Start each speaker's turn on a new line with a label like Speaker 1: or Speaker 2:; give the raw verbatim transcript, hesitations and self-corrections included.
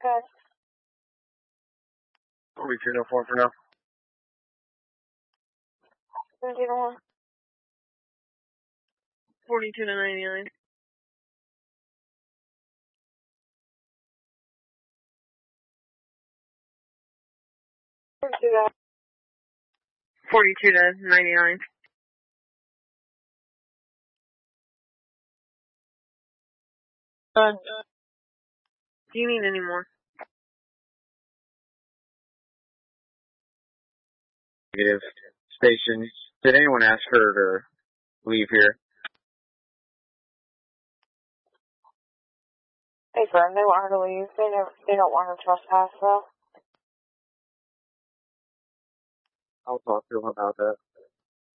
Speaker 1: Good.
Speaker 2: forty-two oh four for now.
Speaker 1: seventeen oh one.
Speaker 3: forty-two to ninety-nine.
Speaker 1: forty-two to
Speaker 3: forty-two to ninety-nine.
Speaker 1: Good.
Speaker 3: Do you need any more?
Speaker 2: Negative. Station. Did anyone ask her to leave here?
Speaker 1: Hey, friend, they want her to leave. They never, they don't want her to trespass, though.
Speaker 2: I'll talk to them about that.